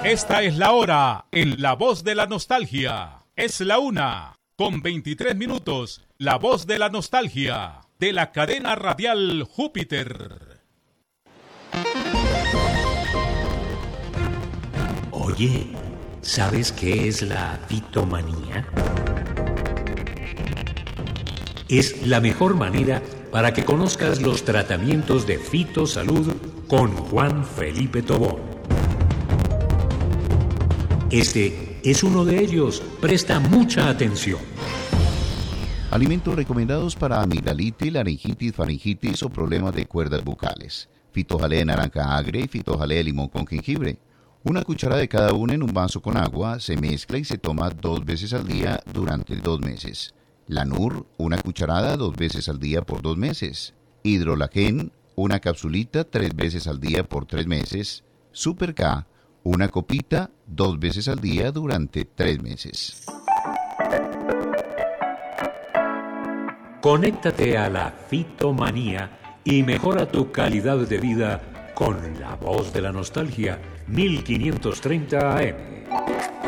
Esta es la hora en La Voz de la Nostalgia. Es la 1:23. La Voz de la Nostalgia, de la cadena radial Júpiter. Oye, ¿sabes qué es la fitomanía? Es la mejor manera para que conozcas los tratamientos de fitosalud con Juan Felipe Tobón. Este es uno de ellos. Presta mucha atención. Alimentos recomendados para amigdalitis, laringitis, faringitis o problemas de cuerdas bucales. Fitojalea de naranja agria y fitojalea de limón con jengibre. Una cucharada de cada una en un vaso con agua, se mezcla y se toma 2 veces al día durante 2 meses. Lanur, una cucharada 2 veces al día por 2 meses. Hidrolagen, una capsulita 3 veces al día por 3 meses. Super K, una copita 2 veces al día durante 3 meses. Conéctate a la fitomanía y mejora tu calidad de vida con La Voz de la Nostalgia, 1530 AM.